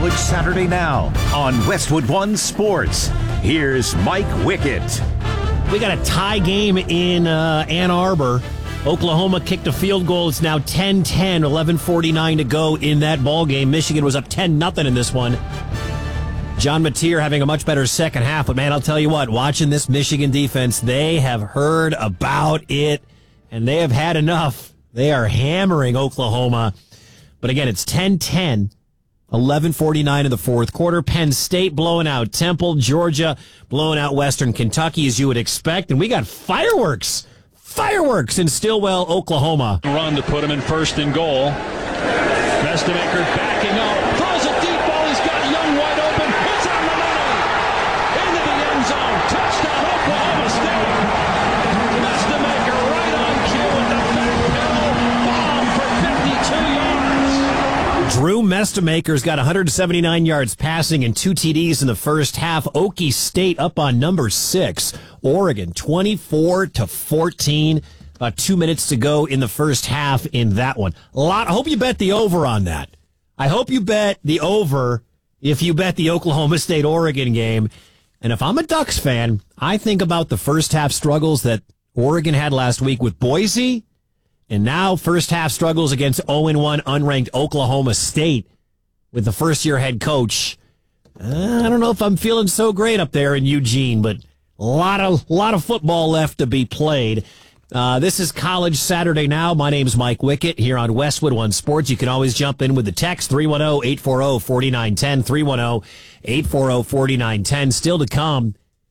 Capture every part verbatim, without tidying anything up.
College Saturday Now on Westwood One Sports. Here's Mike Wickett. We got a tie game in uh, Ann Arbor. Oklahoma kicked a field goal. It's now ten ten, eleven forty-nine to go in that ball game. Michigan was up ten nothing in this one. John Mateer having a much better second half. But, man, I'll tell you what, watching this Michigan defense, they have heard about it, and they have had enough. They are hammering Oklahoma. But, again, it's ten ten. eleven forty-nine in the fourth quarter. Penn State blowing out Temple. Georgia blowing out Western Kentucky, as you would expect. And we got fireworks. Fireworks in Stillwell, Oklahoma. Run to put him in first and goal. Mestemaker backing up. Throws a deep ball. He's got Young wide open. It's on the money. Into the end zone. Touchdown, Oklahoma State. Mestemaker right on cue with the back pedal. Bomb for fifty-two yards. Drew Mestemaker's got one hundred seventy-nine yards passing and two T Ds in the first half. Okie State up on number six. Oregon twenty-four to fourteen. About two minutes to go in the first half in that one. A lot. I hope you bet the over on that. I hope you bet the over if you bet the Oklahoma State-Oregon game. And if I'm a Ducks fan, I think about the first half struggles that Oregon had last week with Boise. And now first half struggles against oh and one unranked Oklahoma State with the first-year head coach. Uh, I don't know if I'm feeling so great up there in Eugene, but a lot of, lot of football left to be played. Uh, this is College Saturday Now. My name's Mike Wickett here on Westwood One Sports. You can always jump in with the text, three one zero, eight four zero, four nine one zero, three one zero, eight four zero, four nine one zero. Still to come,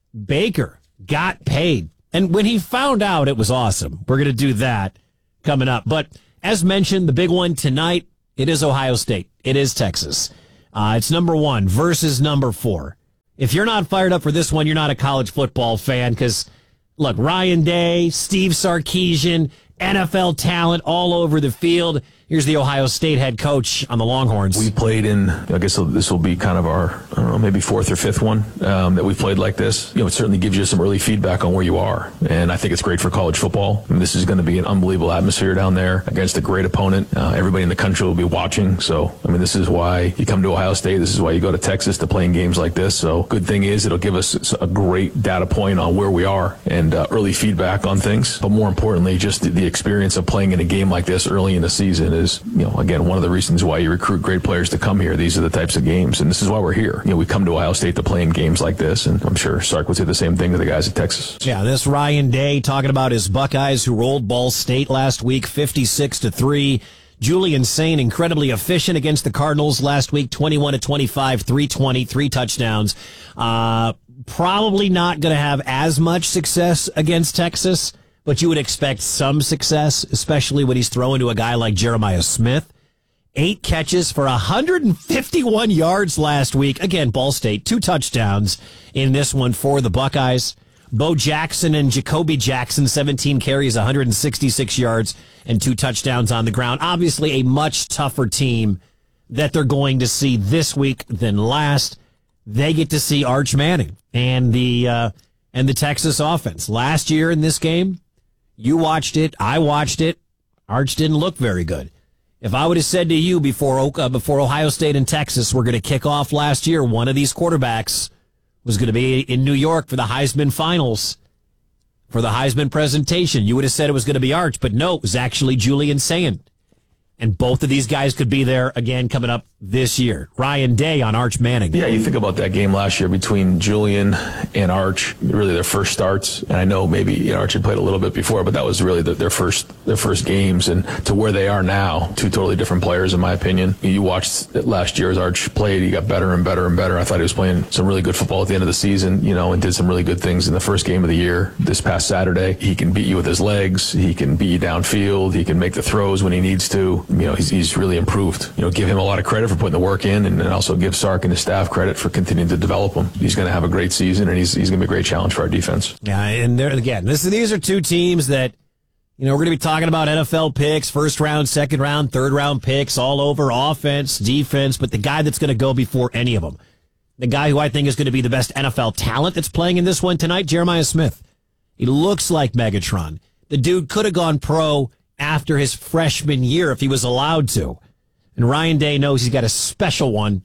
Baker got paid. And when he found out, it was awesome. We're going to do that coming up. But as mentioned, the big one tonight, it is Ohio State. It is Texas. Uh, it's number one versus number four. If you're not fired up for this one, you're not a college football fan because, look, Ryan Day, Steve Sarkisian, N F L talent all over the field. Here's the Ohio State head coach on the Longhorns. We played in, I guess this will be kind of our, I don't know, maybe fourth or fifth one um, that we played like this. You know, it certainly gives you some early feedback on where you are. And I think it's great for college football. I mean, this is going to be an unbelievable atmosphere down there against a great opponent. Uh, everybody in the country will be watching. So, I mean, this is why you come to Ohio State. This is why you go to Texas to play in games like this. So, good thing is it'll give us a great data point on where we are and uh, early feedback on things. But more importantly, just the, the experience of playing in a game like this early in the season is, you know, again, one of the reasons why you recruit great players to come here. These are the types of games, and this is why we're here. You know, we come to Ohio State to play in games like this, and I'm sure Sark would say the same thing to the guys at Texas. Yeah, this Ryan Day talking about his Buckeyes who rolled Ball State last week, fifty-six to three. Julian Sain incredibly efficient against the Cardinals last week, twenty-one to twenty-five, three twenty, three touchdowns. Uh, probably not going to have as much success against Texas, but you would expect some success, especially when he's throwing to a guy like Jeremiah Smith. Eight catches for one hundred fifty-one yards last week. Again, Ball State, two touchdowns in this one for the Buckeyes. Bo Jackson and Jacoby Jackson, seventeen carries, one hundred sixty-six yards, and two touchdowns on the ground. Obviously a much tougher team that they're going to see this week than last. They get to see Arch Manning and the uh, and the Texas offense. Last year in this game, you watched it, I watched it. Arch didn't look very good. If I would have said to you before uh, before Ohio State and Texas were going to kick off last year, one of these quarterbacks was going to be in New York for the Heisman Finals, for the Heisman presentation, you would have said it was going to be Arch, but no, it was actually Julian Sain. And both of these guys could be there again coming up this year. Ryan Day on Arch Manning. Yeah, you think about that game last year between Julian and Arch, really their first starts. And I know maybe you know, Arch had played a little bit before, but that was really the, their first their first games. And to where they are now, two totally different players, in my opinion. You watched last year as Arch played, he got better and better and better. I thought he was playing some really good football at the end of the season, you know, and did some really good things in the first game of the year. This past Saturday, he can beat you with his legs. He can beat you downfield. He can make the throws when he needs to. You know, he's, he's really improved. You know, give him a lot of credit for putting the work in, and, and also give Sark and his staff credit for continuing to develop him. He's going to have a great season, and he's he's going to be a great challenge for our defense. Yeah, and there again, this these are two teams that, you know, we're going to be talking about N F L picks, first round, second round, third round picks, all over offense, defense, but the guy that's going to go before any of them, the guy who I think is going to be the best N F L talent that's playing in this one tonight, Jeremiah Smith. He looks like Megatron. The dude could have gone pro after his freshman year if he was allowed to. And Ryan Day knows he's got a special one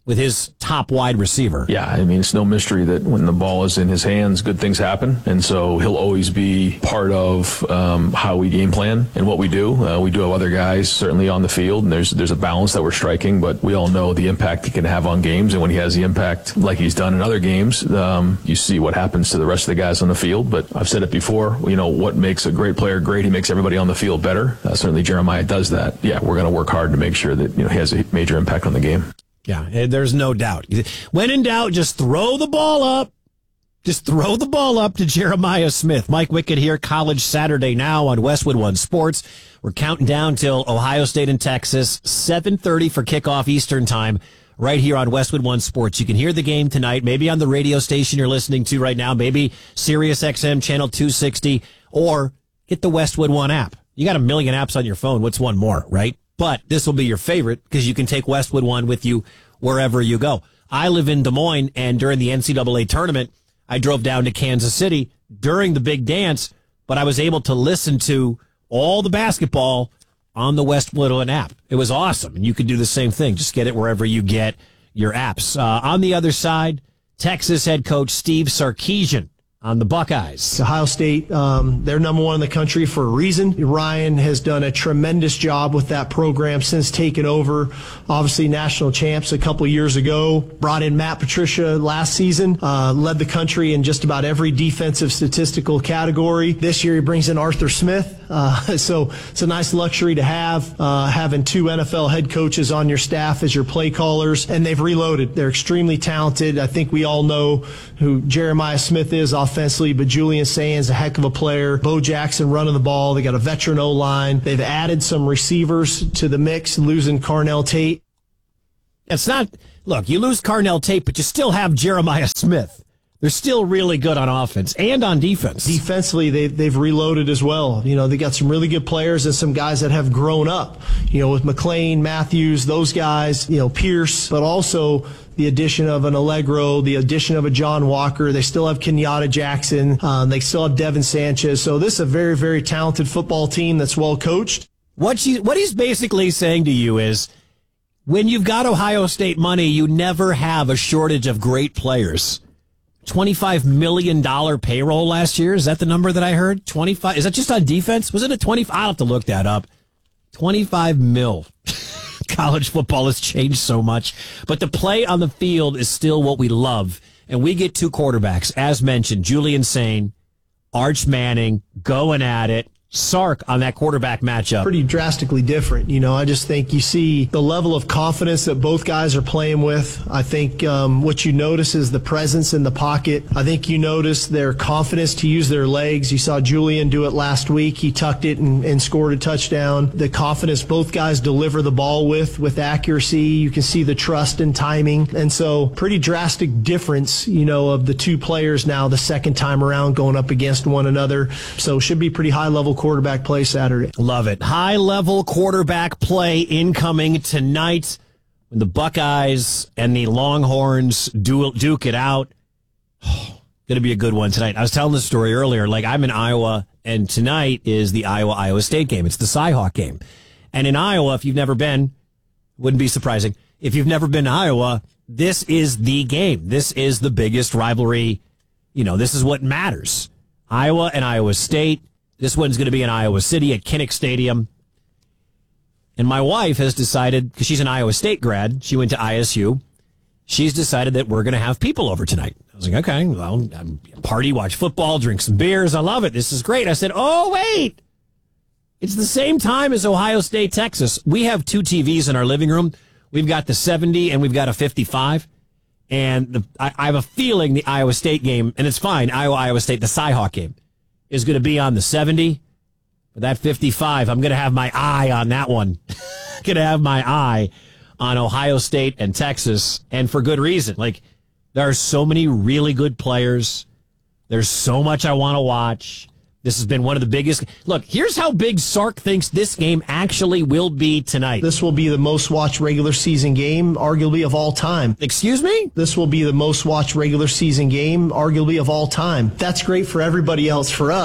with his top wide receiver. Yeah, I mean, it's no mystery that when the ball is in his hands, good things happen. And so he'll always be part of um, how we game plan and what we do. Uh, we do have other guys certainly on the field, and there's there's a balance that we're striking, but we all know the impact he can have on games. And when he has the impact like he's done in other games, um, you see what happens to the rest of the guys on the field. But I've said it before, you know, what makes a great player great, he makes everybody on the field better. Uh, certainly Jeremiah does that. Yeah, we're going to work hard to make sure that, you know, he has a major impact on the game. Yeah, there's no doubt. When in doubt, just throw the ball up. Just throw the ball up to Jeremiah Smith. Mike Wickett here, College Saturday Now on Westwood One Sports. We're counting down till Ohio State and Texas, seven thirty for kickoff Eastern time, right here on Westwood One Sports. You can hear the game tonight, maybe on the radio station you're listening to right now, maybe Sirius X M Channel two sixty, or get the Westwood One app. You got a million apps on your phone. What's one more, right? But this will be your favorite because you can take Westwood One with you wherever you go. I live in Des Moines, and during the N C double A tournament, I drove down to Kansas City during the big dance, but I was able to listen to all the basketball on the Westwood One app. It was awesome, and you could do the same thing. Just get it wherever you get your apps. Uh, on the other side, Texas head coach Steve Sarkisian on the Buckeyes. Ohio State, um, they're number one in the country for a reason. Ryan has done a tremendous job with that program since taking over. Obviously, national champs a couple years ago. Brought in Matt Patricia last season. Uh, led the country in just about every defensive statistical category. This year, he brings in Arthur Smith. Uh, so it's a nice luxury to have, uh, having two N F L head coaches on your staff as your play callers. And they've reloaded. They're extremely talented. I think we all know who Jeremiah Smith is offensively, but Julian Sains, a heck of a player. Bo Jackson running the ball. They got a veteran O-line. They've added some receivers to the mix, losing Carnell Tate. It's not, look, you lose Carnell Tate, but you still have Jeremiah Smith. They're still really good on offense and on defense. Defensively, they, they've reloaded as well. You know, they got some really good players and some guys that have grown up, you know, with McLean, Matthews, those guys, you know, Pierce, but also the addition of an Allegro, the addition of a John Walker. They still have Kenyatta Jackson. Um, they still have Devin Sanchez. So this is a very, very talented football team that's well coached. What, she, what he's basically saying to you is, when you've got Ohio State money, you never have a shortage of great players. twenty-five million dollars payroll last year. Is that the number that I heard? twenty-five. Is that just on defense? Was it a twenty-five? I'll have to look that up. twenty-five mil. College football has changed so much, but the play on the field is still what we love. And we get two quarterbacks, as mentioned, Julian Sain, Arch Manning, going at it. Sark on that quarterback matchup. Pretty drastically different. You know, I just think you see the level of confidence that both guys are playing with. I think um, what you notice is the presence in the pocket. I think you notice their confidence to use their legs. You saw Julian do it last week. He tucked it and, and scored a touchdown. The confidence both guys deliver the ball with, with accuracy. You can see the trust and timing. And so pretty drastic difference, you know, of the two players now the second time around going up against one another. So should be pretty high level quarterback play Saturday. Love it. High-level quarterback play incoming tonight when the Buckeyes and the Longhorns duel, duke it out. Oh, going to be a good one tonight. I was telling the story earlier. Like, I'm in Iowa, and tonight is the Iowa-Iowa State game. It's the Cyhawk game. And in Iowa, if you've never been, wouldn't be surprising. If you've never been to Iowa, this is the game. This is the biggest rivalry. You know, this is what matters. Iowa and Iowa State. This one's going to be in Iowa City at Kinnick Stadium. And my wife has decided, because she's an Iowa State grad, she went to I S U, she's decided that we're going to have people over tonight. I was like, okay, well, party, watch football, drink some beers. I love it. This is great. I said, oh, wait. It's the same time as Ohio State, Texas. We have two T Vs in our living room. We've got the seventy and we've got a fifty-five. And the, I, I have a feeling the Iowa State game, and it's fine, Iowa, Iowa State, the Cyhawk game, is going to be on the seventy. But that fifty-five, I'm going to have my eye on that one. Going to have my eye on Ohio State and Texas, and for good reason. Like, there are so many really good players. There's so much I want to watch. This has been one of the biggest. Look, here's how big Sark thinks this game actually will be tonight. This will be the most watched regular season game, arguably, of all time. Excuse me? This will be the most watched regular season game, arguably, of all time. That's great for everybody else. For us,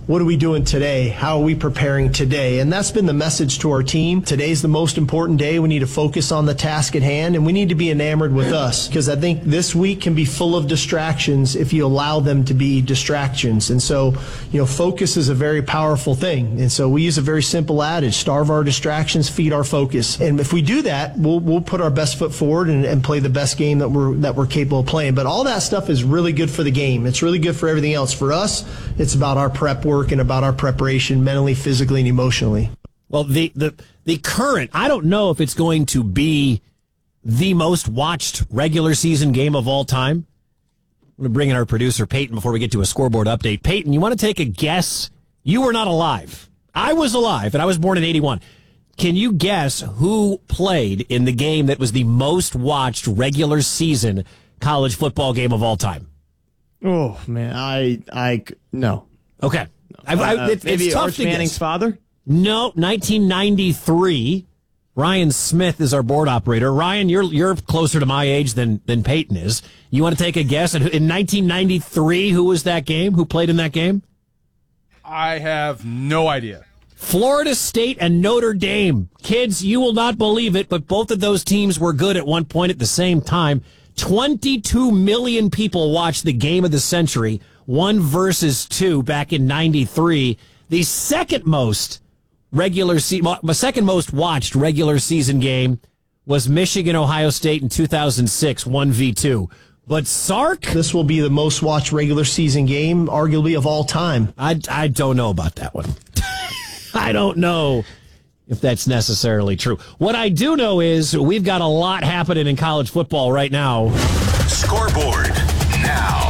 what are we doing today? How are we preparing today? And that's been the message to our team. Today's the most important day. We need to focus on the task at hand, and we need to be enamored with us, because I think this week can be full of distractions if you allow them to be distractions. And so, you know, focus is a very powerful thing. And so we use a very simple adage: starve our distractions, feed our focus. And if we do that, we'll we'll put our best foot forward and, and play the best game that we're that we're capable of playing. But all that stuff is really good for the game. It's really good for everything else. For us, it's about our prep work and about our preparation mentally, physically, and emotionally. Well, the the the current, I don't know if it's going to be the most watched regular season game of all time. I'm going to bring in our producer, Peyton, before we get to a scoreboard update. Peyton, you want to take a guess? You were not alive. I was alive, and I was born in eighty-one. Can you guess who played in the game that was the most watched regular season college football game of all time? Oh, man. I, I, no. Okay. I, I, uh, it, maybe it's tough Arch to Manning's guess. father? No, nineteen ninety-three. Ryan Smith is our board operator. Ryan, you're you're closer to my age than than Peyton is. You want to take a guess? At, in nineteen ninety-three, who was that game? Who played in that game? I have no idea. Florida State and Notre Dame. Kids, you will not believe it, but both of those teams were good at one point at the same time. twenty-two million people watched the game of the century, one versus two back in ninety-three. The second most regular se- second most watched regular season game was Michigan Ohio State in two thousand six, one v two. But Sark, This will be the most watched regular season game, arguably, of all time. I, I don't know about that one. I don't know if that's necessarily true. What I do know is we've got a lot happening in college football right now. Scoreboard now.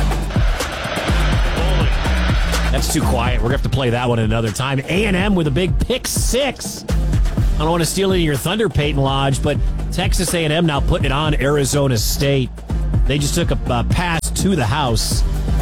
That's too quiet. We're going to have to play that one another time. A and M with a big pick six. I don't want to steal any of your thunder, Peyton Lodge, but Texas A and M now putting it on Arizona State. They just took a uh, pass to the house,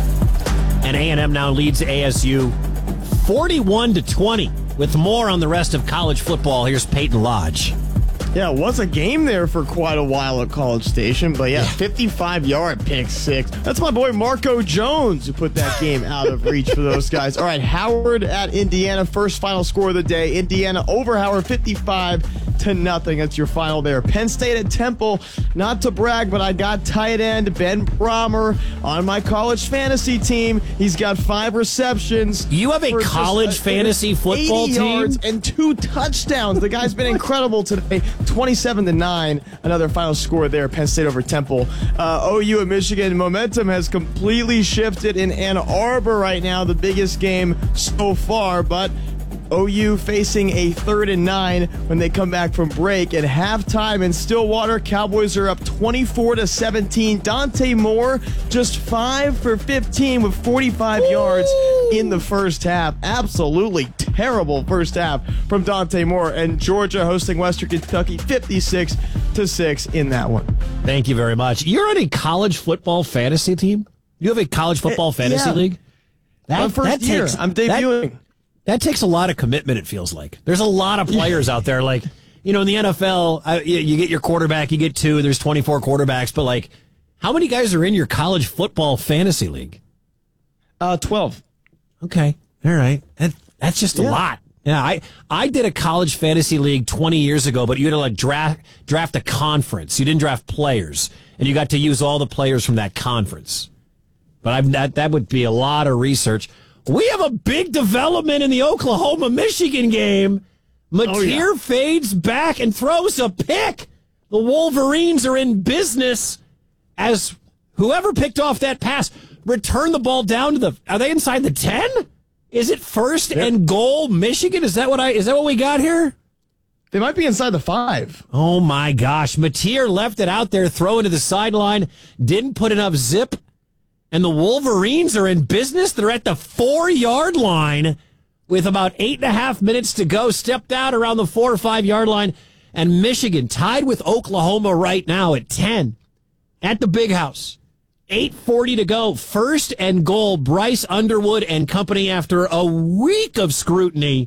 and A and M now leads A S U forty-one to twenty. With more on the rest of college football, here's Peyton Lodge. Yeah, it was a game there for quite a while at College Station, but yeah, fifty-five-yard pick six. That's my boy Marco Jones who put that game out of reach for those guys. All right, Howard at Indiana, first final score of the day. Indiana over Howard, fifty-five to nothing. That's your final there. Penn State at Temple, not to brag, but I got tight end Ben Brahmer on my college fantasy team. He's got five receptions. You have a for college just, uh, fantasy football eighty team? yards and two touchdowns. The guy's been incredible today. twenty-seven to nine, another final score there. Penn State over Temple. Uh, O U and Michigan, momentum has completely shifted in Ann Arbor right now, the biggest game so far, but O U facing a third and nine when they come back from break at halftime in Stillwater. Cowboys are up twenty-four to seventeen. Dante Moore just five for fifteen with forty-five yards in the first half. Absolutely terrible first half from Dante Moore, and Georgia hosting Western Kentucky fifty-six to six in that one. Thank you very much. You're on a college football fantasy team? You have a college football Uh, fantasy yeah. league? That, My first that year. takes- I'm that- debuting. That takes a lot of commitment, it feels like. There's a lot of players out there. Like, you know, in the N F L, I, you, you get your quarterback, you get two, there's twenty-four quarterbacks. But, like, how many guys are in your college football fantasy league? Uh, twelve. Okay. All right. That, that's just a Yeah. lot. Yeah, I, I did a college fantasy league twenty years ago, but you had to, like, draft, draft a conference. You didn't draft players, and you got to use all the players from that conference. But I've, that, that would be a lot of research. We have a big development in the Oklahoma-Michigan game. Mateer Oh, yeah. fades back and throws a pick. The Wolverines are in business as whoever picked off that pass returned the ball down to the. Are they inside the ten? Is it first Yep. and goal, Michigan? Is that what I? Is that what we got here? They might be inside the five. Oh my gosh! Mateer left it out there, throw it to the sideline. Didn't put enough zip. And the Wolverines are in business. They're at the four-yard line with about eight and a half minutes to go. Stepped out around the four or five-yard line. And Michigan tied with Oklahoma right now at ten at the Big House. eight forty to go. First and goal, Bryce Underwood and company after a week of scrutiny.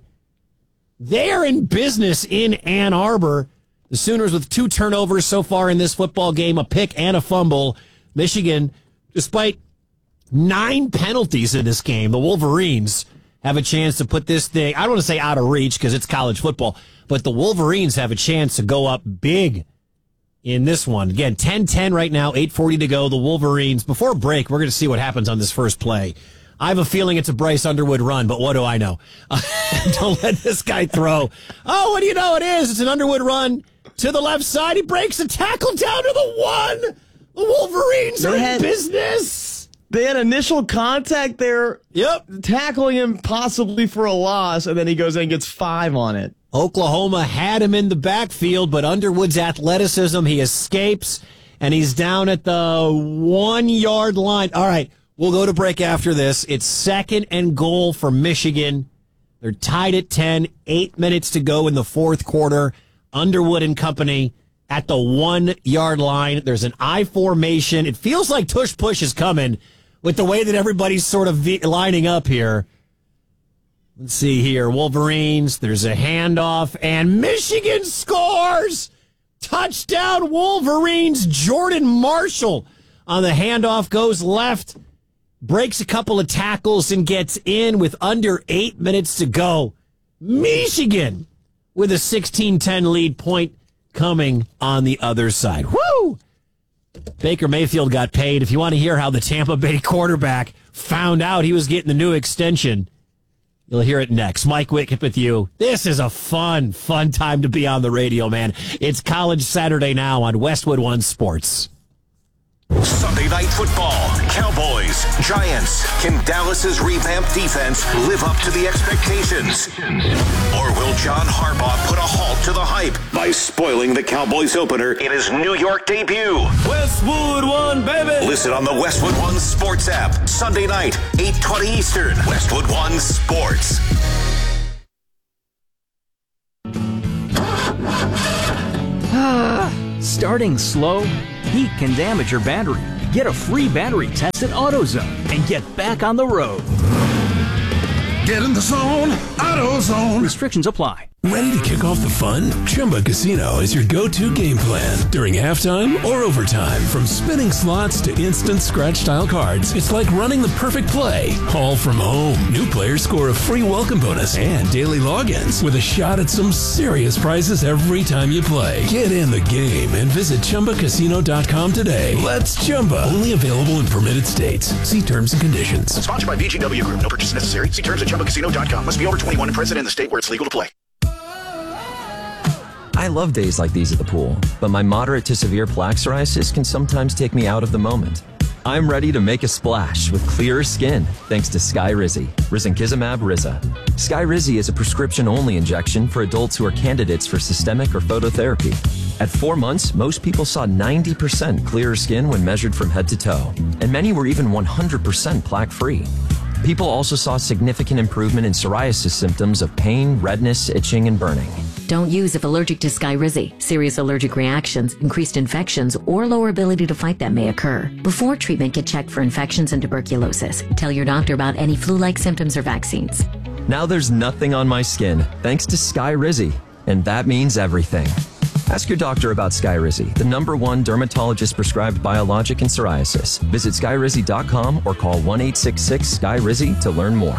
They are in business in Ann Arbor. The Sooners with two turnovers so far in this football game, a pick and a fumble. Michigan, despite nine penalties in this game, the Wolverines have a chance to put this thing, I don't want to say out of reach because it's college football, but the Wolverines have a chance to go up big in this one. Again, ten ten right now, eight forty to go. The Wolverines, before break, we're going to see what happens on this first play. I have a feeling it's a Bryce Underwood run, but what do I know? Uh, don't let this guy throw. Oh, what do you know it is? It's an Underwood run to the left side. He breaks a tackle down to the one. The Wolverines they are had, in business. They had initial contact there. Yep. Tackling him possibly for a loss, and then he goes in and gets five on it. Oklahoma had him in the backfield, but Underwood's athleticism, he escapes, and he's down at the one-yard line. All right. We'll go to break after this. It's second and goal for Michigan. They're tied at ten, eight minutes to go in the fourth quarter. Underwood and company at the one-yard line. There's an I formation. It feels like tush push is coming with the way that everybody's sort of lining up here. Let's see here. Wolverines, there's a handoff, and Michigan scores! Touchdown Wolverines. Jordan Marshall on the handoff goes left. Breaks a couple of tackles and gets in with under eight minutes to go. Michigan with a sixteen ten lead, point coming on the other side. Woo! Baker Mayfield got paid. If you want to hear how the Tampa Bay quarterback found out he was getting the new extension, you'll hear it next. Mike Whitcup with you. This is a fun, fun time to be on the radio, man. It's College Saturday now on Westwood One Sports. Sunday Night Football. Cowboys, Giants. Can Dallas's revamped defense live up to the expectations? Or will John Harbaugh put a halt to the hype by spoiling the Cowboys opener in his New York debut? Westwood One, baby! Listen on the Westwood One Sports app. Sunday night, eight twenty Eastern. Westwood One Sports. Starting slow? Heat can damage your battery. Get a free battery test at AutoZone and get back on the road. Get in the zone, AutoZone. Restrictions apply. Ready to kick off the fun? Chumba Casino is your go-to game plan during halftime or overtime. From spinning slots to instant scratch-style cards, it's like running the perfect play, all from home. New players score a free welcome bonus and daily logins with a shot at some serious prizes every time you play. Get in the game and visit Chumba Casino dot com today. Let's Chumba. Only available in permitted states. See terms and conditions. Sponsored by V G W Group. No purchase necessary. See terms at Chumba Casino dot com. Must be over twenty-one and present in the state where it's legal to play. I love days like these at the pool, but my moderate to severe plaque psoriasis can sometimes take me out of the moment. I'm ready to make a splash with clearer skin thanks to Skyrizi, risankizumab Riza. Skyrizi is a prescription-only injection for adults who are candidates for systemic or phototherapy. At four months, most people saw ninety percent clearer skin when measured from head to toe, and many were even one hundred percent plaque-free. People also saw significant improvement in psoriasis symptoms of pain, redness, itching, and burning. Don't use if allergic to Skyrizi. Serious allergic reactions, increased infections, or lower ability to fight them may occur. Before treatment, get checked for infections and tuberculosis. Tell your doctor about any flu-like symptoms or vaccines. Now there's nothing on my skin thanks to Skyrizi, and that means everything. Ask your doctor about Skyrizi, the number one dermatologist-prescribed biologic in psoriasis. Visit Skyrizi dot com or call one eight six six Sky Rizi to learn more.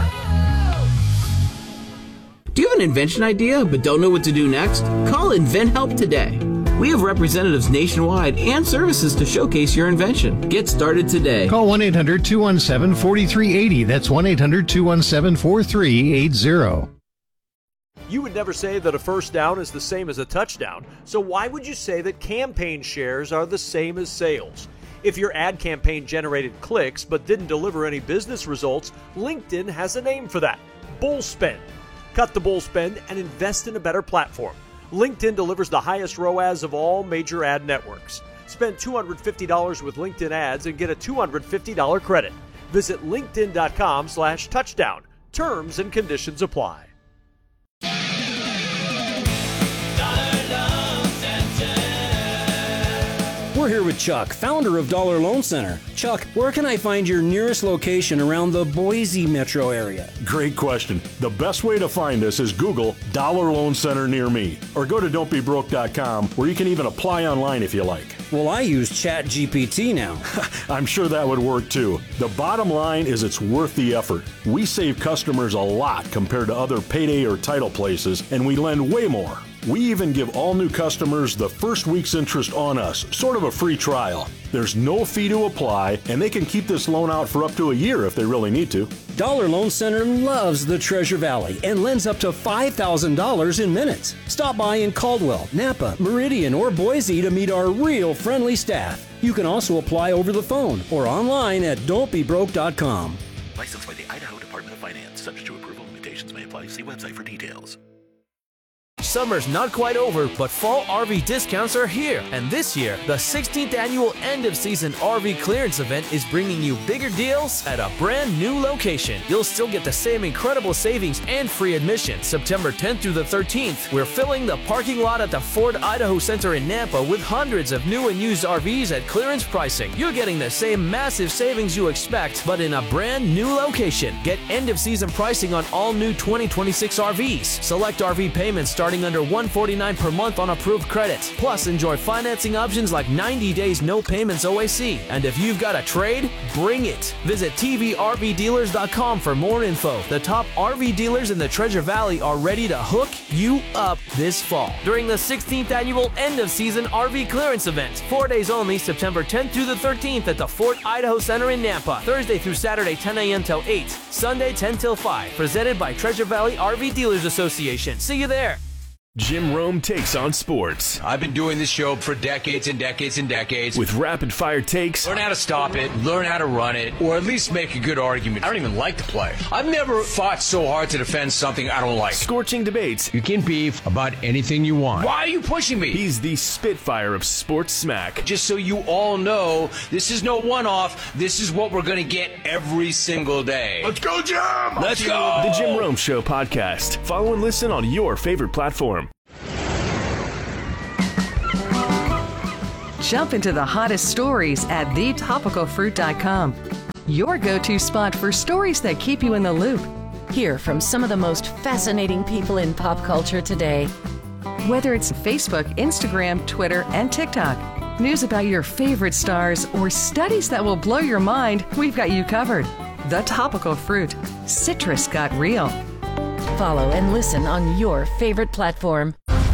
Do you have an invention idea but don't know what to do next? Call InventHelp today. We have representatives nationwide and services to showcase your invention. Get started today. Call one eight hundred two one seven four three eight zero. That's one eight hundred two one seven four three eight zero. You would never say that a first down is the same as a touchdown, so why would you say that campaign shares are the same as sales? If your ad campaign generated clicks but didn't deliver any business results, LinkedIn has a name for that: bull spend. Cut the bull spend and invest in a better platform. LinkedIn delivers the highest R O A S of all major ad networks. Spend two hundred fifty dollars with LinkedIn ads and get a two hundred fifty dollars credit. Visit linkedin.com slash touchdown. Terms and conditions apply. We're here with Chuck, founder of Dollar Loan Center. Chuck, where can I find your nearest location around the Boise metro area? Great question. The best way to find us is Google Dollar Loan Center near me, or go to don't be broke dot com, where you can even apply online if you like. Well, I use Chat G P T now. I'm sure that would work too. The bottom line is it's worth the effort. We save customers a lot compared to other payday or title places, and we lend way more. We even give all new customers the first week's interest on us, sort of a free trial. There's no fee to apply, and they can keep this loan out for up to a year if they really need to. Dollar Loan Center loves the Treasure Valley and lends up to five thousand dollars in minutes. Stop by in Caldwell, Napa, Meridian, or Boise to meet our real friendly staff. You can also apply over the phone or online at don't be broke dot com. Licensed by the Idaho Department of Finance. Subject to approval. Limitations may apply. See website for details. Summer's not quite over, but fall R V discounts are here. And this year, the sixteenth annual end-of-season R V clearance event is bringing you bigger deals at a brand new location. You'll still get the same incredible savings and free admission. September tenth through the thirteenth, we're filling the parking lot at the Ford Idaho Center in Nampa with hundreds of new and used R Vs at clearance pricing. You're getting the same massive savings you expect, but in a brand new location. Get end-of-season pricing on all new twenty twenty-six R Vs. Select R V payments starting under one hundred forty-nine dollars per month on approved credit. Plus, enjoy financing options like ninety days no payments O A C. And if you've got a trade, bring it. Visit T V R V dealers dot com for more info. The top R V dealers in the Treasure Valley are ready to hook you up this fall during the sixteenth annual end-of-season R V clearance event. Four days only, September tenth through the thirteenth at the Fort Idaho Center in Nampa. Thursday through Saturday, ten a.m. till eight. Sunday, ten till five. Presented by Treasure Valley R V Dealers Association. See you there. Jim Rome takes on sports. I've been doing this show for decades and decades and decades. With rapid-fire takes. Learn how to stop it, learn how to run it, or at least make a good argument. I don't even like to play. I've never fought so hard to defend something I don't like. Scorching debates. You can beef about anything you want. Why are you pushing me? He's the Spitfire of sports smack. Just so you all know, this is no one-off. This is what we're going to get every single day. Let's go, Jim! Let's go! The Jim Rome Show podcast. Follow and listen on your favorite platform. Jump into the hottest stories at the topical fruit dot com. Your go-to spot for stories that keep you in the loop. Hear from some of the most fascinating people in pop culture today. Whether it's Facebook, Instagram, Twitter, and TikTok, news about your favorite stars, or studies that will blow your mind, we've got you covered. The Topical Fruit. Citrus got real. Follow and listen on your favorite platform.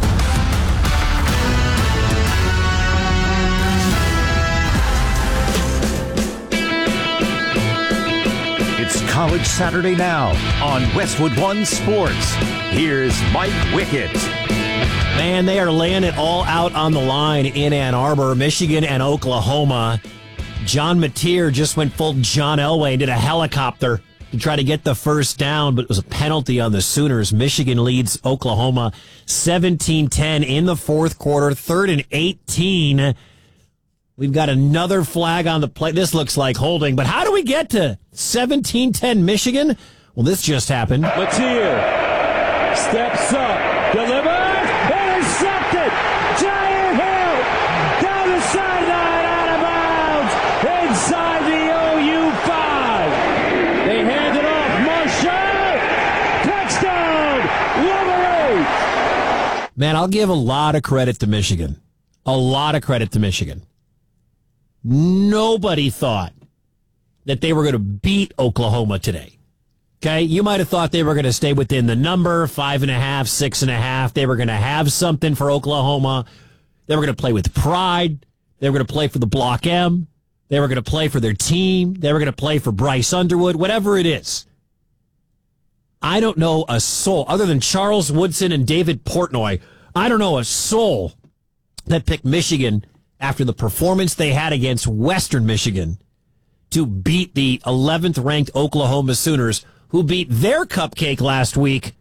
It's College Saturday now on Westwood One Sports. Here's Mike Wickett. Man, they are laying it all out on the line in Ann Arbor, Michigan, and Oklahoma. John Mateer just went full John Elway and did a helicopter to try to get the first down, but it was a penalty on the Sooners. Michigan leads Oklahoma seventeen ten in the fourth quarter, third and eighteen. We've got another flag on the play. This looks like holding, but how do we get to seventeen ten Michigan? Well, this just happened. Mateer steps up, delivers, intercepted. Giant Hill down the sideline, out of bounds, inside the O U five. They hand it off. Marshall, touchdown, Wolverines. Man, I'll give a lot of credit to Michigan. A lot of credit to Michigan. Nobody thought that they were going to beat Oklahoma today. Okay, you might have thought they were going to stay within the number, five and a half, six and a half. They were going to have something for Oklahoma. They were going to play with pride. They were going to play for the Block M. They were going to play for their team. They were going to play for Bryce Underwood, whatever it is. I don't know a soul, other than Charles Woodson and David Portnoy, I don't know a soul that picked Michigan after the performance they had against Western Michigan to beat the eleventh ranked Oklahoma Sooners, who beat their cupcake last week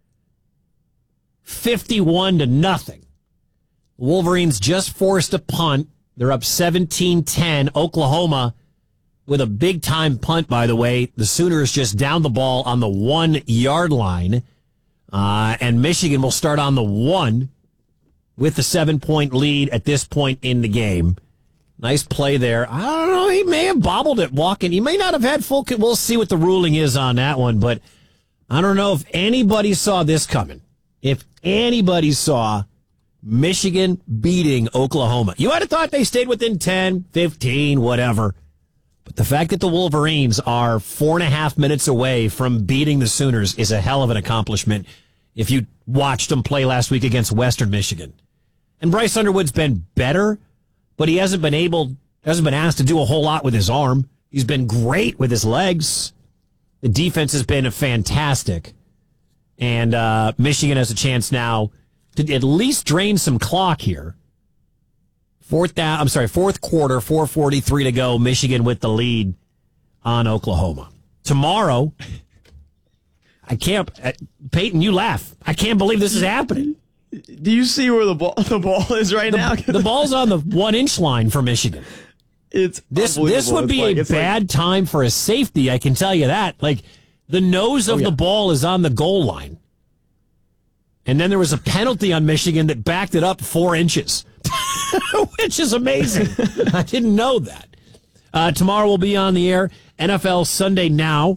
fifty-one to nothing. Wolverines just forced a punt. They're up seventeen ten. Oklahoma with a big-time punt, by the way. The Sooners just down the ball on the one-yard line. Uh, and Michigan will start on the one with the seven-point lead at this point in the game. Nice play there. I don't know. He may have bobbled it walking. He may not have had full. We'll see what the ruling is on that one. But I don't know if anybody saw this coming. If anybody saw Michigan beating Oklahoma. You might have thought they stayed within ten, fifteen, whatever. But the fact that the Wolverines are four and a half minutes away from beating the Sooners is a hell of an accomplishment if you watched them play last week against Western Michigan. And Bryce Underwood's been better, but he hasn't been able, hasn't been asked to do a whole lot with his arm. He's been great with his legs. The defense has been fantastic. And uh, Michigan has a chance now to at least drain some clock here. Fourth down, I'm sorry, fourth quarter, four forty-three to go. Michigan with the lead on Oklahoma. Tomorrow, I can't, uh, Peyton, you laugh. I can't believe this is happening. Do you see where the ball the ball is right the, now? The ball's on the one inch line for Michigan. It's this this would be like, a bad like, time for a safety. I can tell you that. Like the nose of oh, yeah. the ball is on the goal line, and then there was a penalty on Michigan that backed it up four inches, which is amazing. I didn't know that. Uh, tomorrow we'll be on the air. N F L Sunday Now.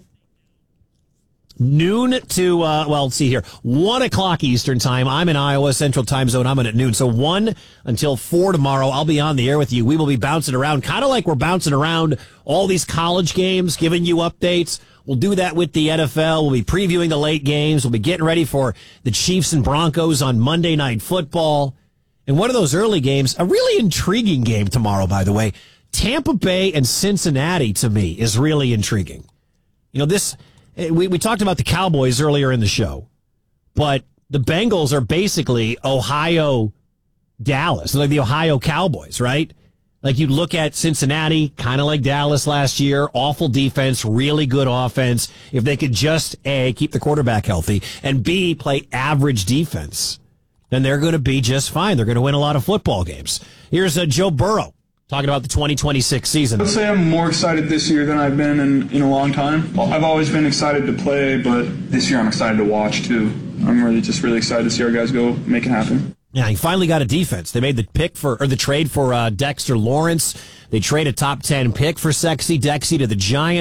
Noon to, uh, well, let's see here, one o'clock Eastern time. I'm in Iowa Central Time Zone. I'm in at noon. So one until four tomorrow. I'll be on the air with you. We will be bouncing around, kind of like we're bouncing around all these college games, giving you updates. We'll do that with the N F L. We'll be previewing the late games. We'll be getting ready for the Chiefs and Broncos on Monday Night Football. And one of those early games, a really intriguing game tomorrow, by the way. Tampa Bay and Cincinnati, to me, is really intriguing. You know, this... We we talked about the Cowboys earlier in the show, but the Bengals are basically Ohio Dallas, like the Ohio Cowboys, right? Like you look at Cincinnati, kind of like Dallas last year, awful defense, really good offense. If they could just A, keep the quarterback healthy, and B, play average defense, then they're going to be just fine. They're going to win a lot of football games. Here's uh, Joe Burrow. Talking about the twenty twenty-six season. I'd say I'm more excited this year than I've been in, in a long time. Well, I've always been excited to play, but this year I'm excited to watch, too. I'm really just really excited to see our guys go make it happen. Yeah, he finally got a defense. They made the pick for, or the trade for uh, Dexter Lawrence. They trade a top ten pick for Sexy Dexy to the Giants.